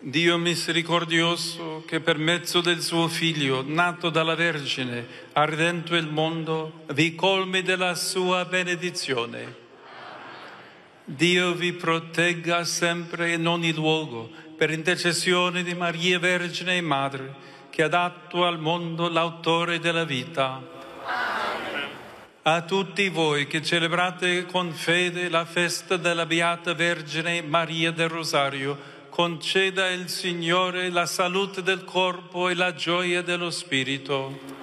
Dio misericordioso, che per mezzo del suo Figlio, nato dalla Vergine, ha redento il mondo, vi colmi della sua benedizione. Dio vi protegga sempre in ogni luogo, per intercessione di Maria Vergine e Madre, che ha dato al mondo l'autore della vita. Amen. A tutti voi che celebrate con fede la festa della Beata Vergine Maria del Rosario, conceda il Signore la salute del corpo e la gioia dello spirito.